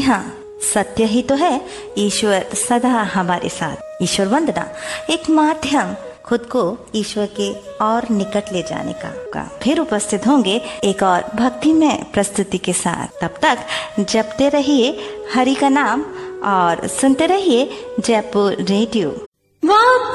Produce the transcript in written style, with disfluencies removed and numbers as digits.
हाँ, सत्य ही तो है, ईश्वर सदा हमारे साथ। ईश्वर वंदना एक माध्यम खुद को ईश्वर के और निकट ले जाने का। फिर उपस्थित होंगे एक और भक्तिमय प्रस्तुति के साथ। तब तक जपते रहिए हरि का नाम और सुनते रहिए जयपुर रेडियो।